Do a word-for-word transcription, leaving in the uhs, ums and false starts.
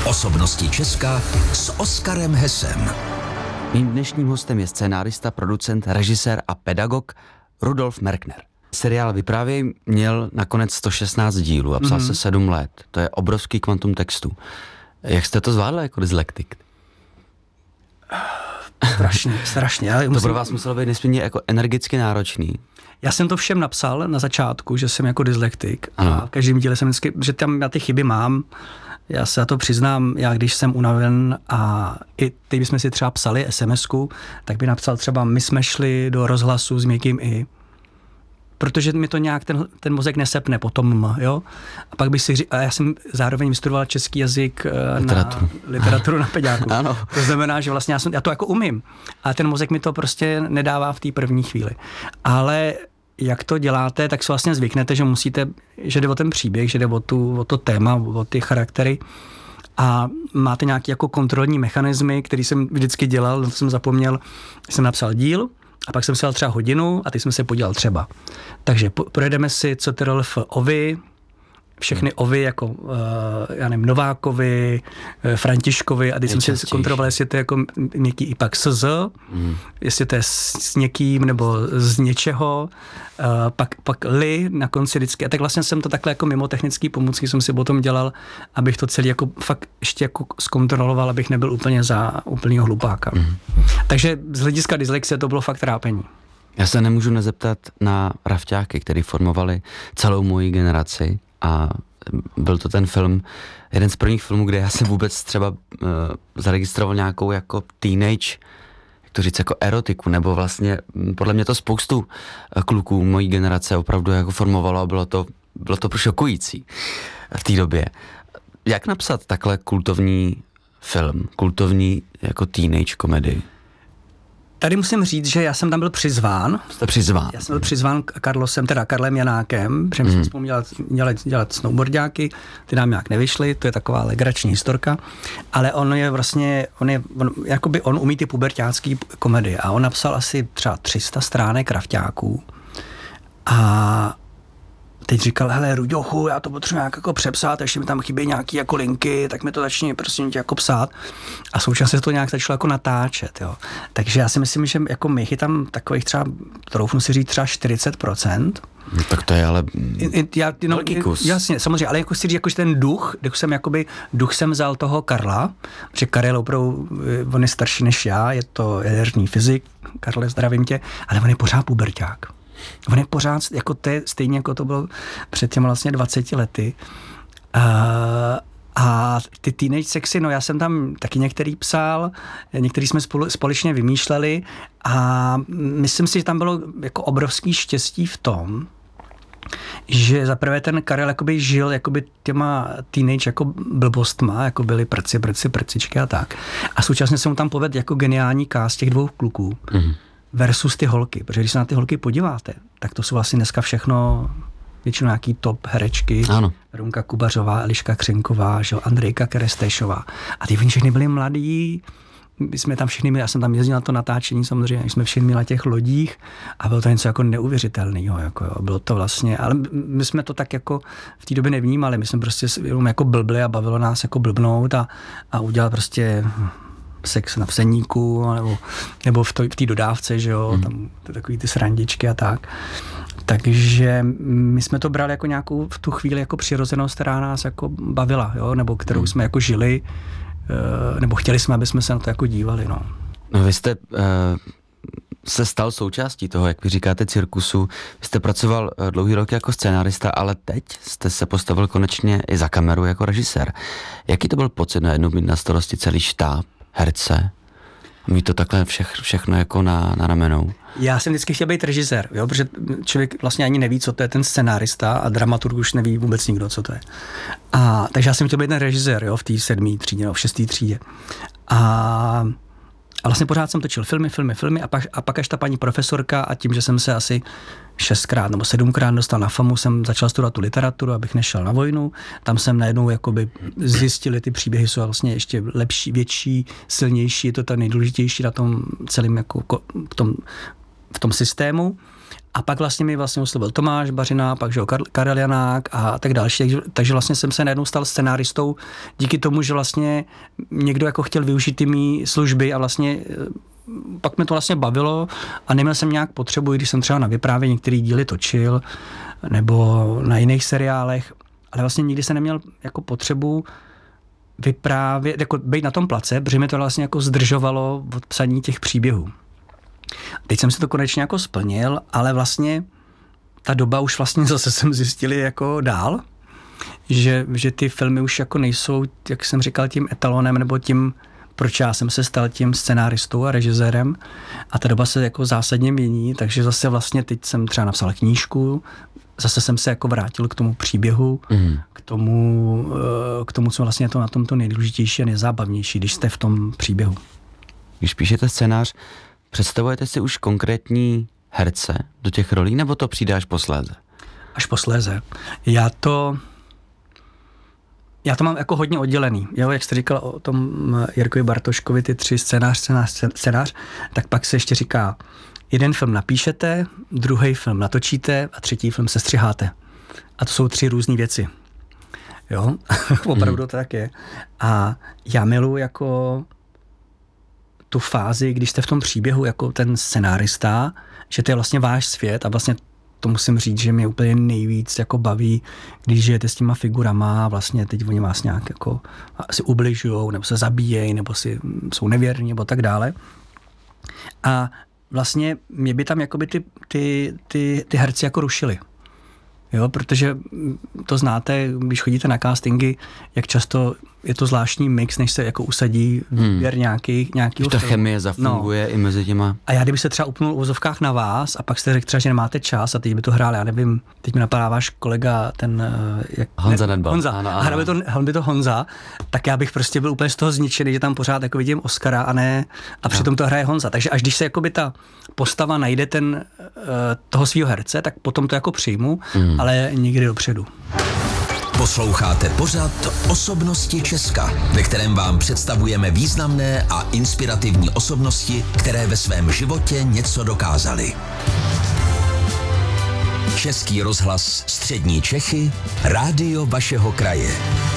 Osobnosti Česka s Oskarem Hesem. Mým dnešním hostem je scénárista, producent, režisér a pedagog Rudolf Merkner. Seriál Vyprávěj měl nakonec sto šestnáct dílů a psal mm-hmm. se sedm let. To je obrovský kvantum textu. Jak jste to zvládli jako dyslektik? Strašně, strašně. To musím... pro vás muselo být nesmírně jako energicky náročný. Já jsem to všem napsal na začátku, že jsem jako dyslektik a v každém díle jsem vždycky, že tam já ty chyby mám. Já se na to přiznám, já když jsem unaven a i teď bychom si třeba psali es em esku, tak by napsal třeba my jsme šli do rozhlasu s měkkým i. Protože mi to nějak ten, ten mozek nesepne potom, jo. A pak bych si říkal, a já jsem zároveň vystudoval český jazyk literaturu. na literaturu na peďáku. Ano. To znamená, že vlastně já, jsem, já to jako umím, ale ten mozek mi to prostě nedává v té první chvíli. Ale jak to děláte, tak si vlastně zvyknete, že musíte, že jde o ten příběh, že jde o, tu, o to téma, o ty charaktery a máte nějaké jako kontrolní mechanismy, který jsem vždycky dělal, to jsem zapomněl, jsem napsal díl, a pak jsem si dal třeba hodinu a teď jsem se podíval třeba. Takže projedeme si C T R L F Ovy, všechny Ovy jako, uh, já nevím, Novákovi, uh, Františkovi a teď jsem si kontroloval, jestli to je jako něký i pak S Z, mm. jestli to je s, s někým nebo z něčeho, uh, pak, pak Li na konci vždycky. A tak vlastně jsem to takhle jako mimo technický pomůcky jsem si potom dělal, abych to celý jako fakt ještě jako zkontroloval, abych nebyl úplně za úplnýho hlupáka. Mm. Takže z hlediska dyslexie to bylo fakt trápení. Já se nemůžu nezeptat na rafťáky, který formovali celou moji generaci. A byl to ten film, jeden z prvních filmů, kde já jsem vůbec třeba uh, zaregistroval nějakou jako teenage, jak to říct, jako erotiku, nebo vlastně podle mě to spoustu uh, kluků mojí generace opravdu jako formovalo a bylo to, bylo to šokující v té době. Jak napsat takhle kultovní film, kultovní jako teenage komedii? Tady musím říct, že já jsem tam byl přizván. Jste přizván. Já jsem byl přizván Karlosem, teda Karlem Janákem, protože my jsme spolu dělat, dělat, dělat snowboardiáky, ty nám nějak nevyšly, to je taková legrační historka, ale on je vlastně, on je, on, jakoby on umí ty puberťácký komedie a on napsal asi třeba tři sta stránek rafťáků a teď říkal, hele Ruďochu, já to potřebuji nějak jako přepsat, ještě mi tam chybí nějaký jako linky, tak mi to začni prostě jako psát. A současně se to nějak začalo jako natáčet, jo. Takže já si myslím, že jako my chytám takových třeba, troufnu si říct třeba čtyřicet procent. No, tak to je ale já, no, velký kus. Jasně, samozřejmě, ale jako si říct, jakože ten duch, duch jsem jakoby, duch jsem vzal toho Karla, protože Karel opravdu, on je starší než já, je to jaderný fyzik, Karle, zdravím tě, ale on je pořád puberťák. On je pořád, jako to je stejně jako to bylo před těmi vlastně dvaceti lety. Uh, a ty teenage sexy, no já jsem tam taky některý psal, některý jsme spolu, společně vymýšleli a myslím si, že tam bylo jako obrovský štěstí v tom, že zaprvé ten Karel jakoby žil jakoby těma teenage jako blbostma, jako byly prci, prci, prcičky a tak. A současně se mu tam povedl jako geniální cast těch dvou kluků. Mm-hmm. Versus ty holky, protože když se na ty holky podíváte, tak to jsou vlastně dneska všechno většinou nějaký top herečky. Ano. Runka Kubařová, Eliška Křenková, že, Andrejka Kerestešová. A ty oni všechny byli mladí, my jsme tam všichni měli, já jsem tam jezdil na to natáčení samozřejmě, jsme všichni měli na těch lodích a bylo to něco jako neuvěřitelného. Jako jo. Bylo to vlastně, ale my jsme to tak jako v té době nevnímali, my jsme prostě jenom jako blbli a bavilo nás jako blbnout a, a udělat prostě sex na vseníku, nebo, nebo v té dodávce, že jo, hmm. tam takový ty srandičky a tak. Takže my jsme to brali jako nějakou v tu chvíli jako přirozenost, která nás jako bavila, jo, nebo kterou hmm. jsme jako žili, nebo chtěli jsme, aby jsme se na to jako dívali, no. No vy jste uh, se stal součástí toho, jak vy říkáte, cirkusu. Vy jste pracoval dlouhý rok jako scénárista, ale teď jste se postavil konečně i za kameru jako režisér. Jaký to byl pocit najednou mít na starosti celý štáb, herce? Mít to takhle vše, všechno jako na, na ramenou? Já jsem vždycky chtěl být režisér, jo, protože člověk vlastně ani neví, co to je ten scenárista a dramaturg už neví vůbec nikdo, co to je. A, takže já jsem chtěl být ten režisér, jo, v té sedmé třídě, no, v šesté třídě. A A vlastně pořád jsem točil filmy, filmy, filmy a pak, a pak až ta paní profesorka a tím, že jsem se asi šestkrát nebo sedmkrát dostal na FAMu, jsem začal studovat tu literaturu, abych nešel na vojnu. Tam jsem najednou jakoby zjistil, ty příběhy jsou vlastně ještě lepší, větší, silnější, je to ta nejdůležitější na tom celém jako v tom, v tom systému. A pak vlastně mi vlastně oslovil Tomáš Bařina, pak že Karel, Karel Janák a tak další. Takže, takže vlastně jsem se najednou stal scenáristou díky tomu, že vlastně někdo jako chtěl využít ty mý služby a vlastně pak mě to vlastně bavilo a neměl jsem nějak potřebu, když jsem třeba na vyprávění některý díly točil nebo na jiných seriálech, ale vlastně nikdy jsem neměl jako potřebu vyprávět, jako být na tom place, protože mi to vlastně jako zdržovalo od psaní těch příběhů. Teď jsem si to konečně jako splnil, ale vlastně ta doba už vlastně zase jsem zjistil jako dál, že, že ty filmy už jako nejsou, jak jsem říkal, tím etalonem nebo tím, proč já jsem se stal tím scenáristou a režisérem a ta doba se jako zásadně mění, takže zase vlastně teď jsem třeba napsal knížku, zase jsem se jako vrátil k tomu příběhu, mm. k tomu, k tomu, co vlastně je to na tom to nejdůležitější a nejzábavnější, když jste v tom příběhu. Když píšete scénář, představujete si už konkrétní herce do těch rolí, nebo to přijde až posléze? Až posléze. Já to... Já to mám jako hodně oddělený. Jo, jak jste říkal o tom Jirkovi Bartoškovi, ty tři scénář, scénář, scénář, tak pak se ještě říká, jeden film napíšete, druhý film natočíte a třetí film sestřiháte. A to jsou tři různé věci. Jo, opravdu to tak je. A já miluji jako tu fázi, když jste v tom příběhu jako ten scenárista, že to je vlastně váš svět a vlastně to musím říct, že mě úplně nejvíc jako baví, když žijete s těma figurama a vlastně teď oni vás nějak jako si ubližujou, nebo se zabíjejí, nebo si jsou nevěrní, nebo tak dále. A vlastně mě by tam jakoby ty, ty, ty, ty herci jako rušili. Jo, protože to znáte, když chodíte na castingy, jak často je to zvláštní mix, než se jako usadí výběr hmm. nějaký, nějakýho Když ta filmu. chemie zafunguje no. i mezi těma. A já kdyby se třeba upnul v uvozovkách na vás a pak jste řekl třeba, že nemáte čas a teď by to hrál, já nevím, teď mi napadá váš kolega, ten... Jak, Honza Nedbal. Honza. Ano, ano. A by to, by to Honza, tak já bych prostě byl úplně z toho zničený, že tam pořád jako vidím Oscara a ne, a přitom to hraje Honza. Takže až když se jakoby ta postava najde ten, toho svého herce, tak potom to jako přijmu, hmm. ale nikdy dopředu. Posloucháte pořad Osobnosti Česka, ve kterém vám představujeme významné a inspirativní osobnosti, které ve svém životě něco dokázaly. Český rozhlas Střední Čechy, rádio vašeho kraje.